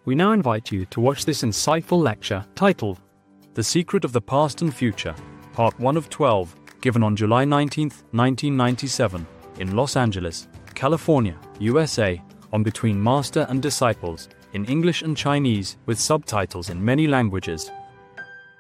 We now invite you to watch this insightful lecture titled The Secret of the Past and Future, Part 1 of 12, given on July 19, 1997, in Los Angeles, California, USA, on Between Master and Disciples, in English and Chinese with subtitles in many languages.